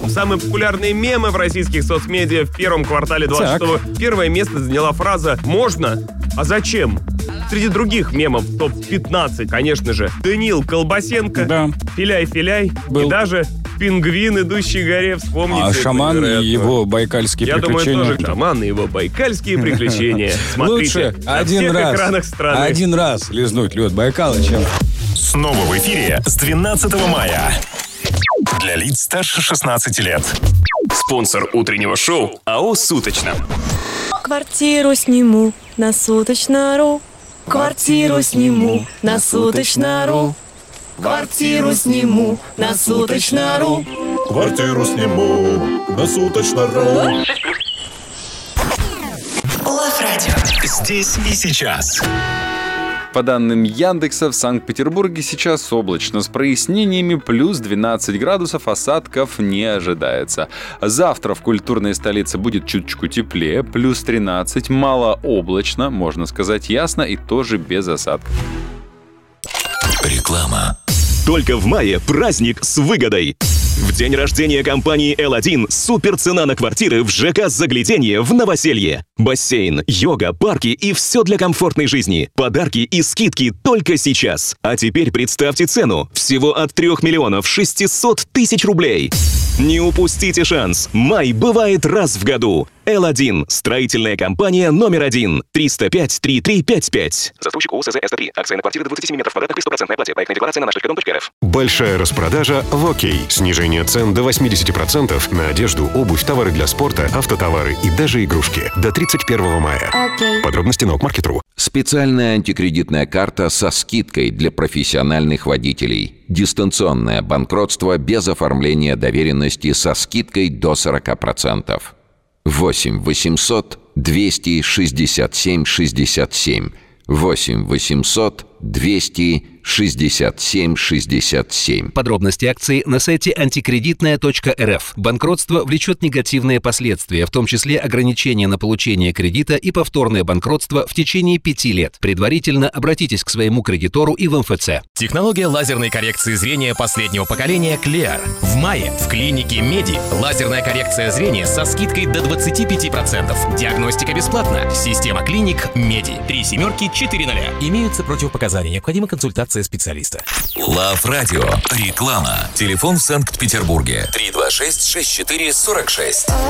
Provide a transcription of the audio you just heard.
самые популярные мемы в российских соцмедиа в первом квартале 26-го. Первое место заняла фраза «Можно? А зачем?». Среди других мемов топ-15, конечно же, Даниил Колбасенко, Да. Филяй-филяй Был. и даже пингвин, идущий к горе, вспомните. А это, шаман и вероятно. его байкальские Я приключения. думаю, тоже шаман и его байкальские приключения. Смотрите, Лучше на один всех раз, экранах страны. один раз лизнуть лед Байкала, чем... Снова в эфире с 12 мая. Для лиц старше 16 лет. Спонсор утреннего шоу АО «Суточно». Квартиру сниму на Суточно.ру. Квартиру сниму на Суточно.ру. Квартиру сниму на Суточно.ру. Квартиру сниму на Суточно.ру. Здесь и сейчас. По данным Яндекса, в Санкт-Петербурге сейчас облачно с прояснениями, плюс 12 градусов, осадков не ожидается. Завтра в культурной столице будет чуточку теплее, плюс 13, малооблачно, можно сказать ясно, и тоже без осадков. Реклама. Только в мае праздник с выгодой. В день рождения компании L1 супер цена на квартиры в ЖК «Загляденье» в Новоселье. Бассейн, йога, парки и все для комфортной жизни. Подарки и скидки только сейчас. А теперь представьте цену. Всего от 3 600 000 рублей. Не упустите шанс. Май бывает раз в году. L1. Строительная компания номер 1. 305-3355. Застройщик ООО СЗ-СТ3. Акция на квартиры до 27 метров квадратных при 100% оплате. Проектная декларация на наш.дом.рф. Большая распродажа в ОК. Снижение цен до 80% на одежду, обувь, товары для спорта, автотовары и даже игрушки. До 31 мая. Подробности на Окмаркет.ру. Специальная антикредитная карта со скидкой для профессиональных водителей. Дистанционное банкротство без оформления доверенности со скидкой до 40%. 8 800 267 67. 8 800 267 67. Подробности акции на сайте антикредитная.рф. Банкротство влечет негативные последствия, в том числе ограничение на получение кредита и повторное банкротство в течение 5 лет. Предварительно обратитесь к своему кредитору и в МФЦ. Технология лазерной коррекции зрения последнего поколения Clear. В мае в клинике Меди лазерная коррекция зрения со скидкой до 25%. Диагностика бесплатна. Система клиник Меди. 3740. Имеются противопоказания. Необходима консультация специалиста. Лав Радио. Реклама. Телефон в Санкт-Петербурге. 326-64-46.